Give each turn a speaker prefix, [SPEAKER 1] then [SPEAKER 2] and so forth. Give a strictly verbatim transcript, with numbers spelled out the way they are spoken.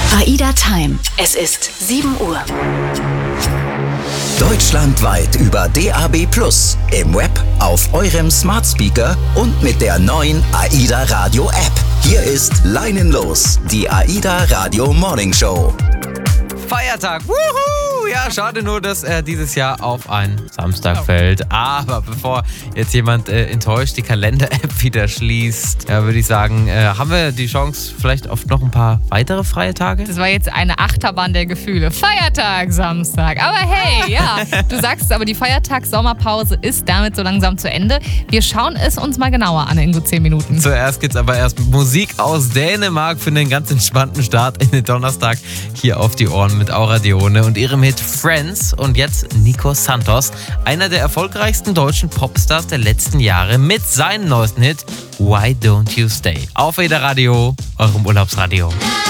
[SPEAKER 1] AIDA Time. Es ist sieben Uhr.
[SPEAKER 2] Deutschlandweit über D A B plus, im Web, auf eurem Smart Speaker und mit der neuen AIDA Radio App. Hier ist Leinenlos, die AIDA Radio Morning Show.
[SPEAKER 3] Feiertag, wuhu! Ja, schade nur, dass er dieses Jahr auf einen Samstag fällt. Aber bevor jetzt jemand äh, enttäuscht die Kalender-App wieder schließt, ja, würde ich sagen, äh, haben wir die Chance vielleicht auf noch ein paar weitere freie Tage?
[SPEAKER 4] Das war jetzt eine Achterbahn der Gefühle. Feiertag, Samstag. Aber hey, ja, du sagst es, aber die Feiertags-Sommerpause ist damit so langsam zu Ende. Wir schauen es uns mal genauer an in gut zehn Minuten.
[SPEAKER 3] Zuerst gibt's aber erst Musik aus Dänemark für einen ganz entspannten Start in den Donnerstag hier auf die Ohren mit Aura Dione und ihrem Hit Friends und jetzt Nico Santos, einer der erfolgreichsten deutschen Popstars der letzten Jahre mit seinem neuesten Hit Why Don't You Stay. Auf AIDA Radio, eurem Urlaubsradio.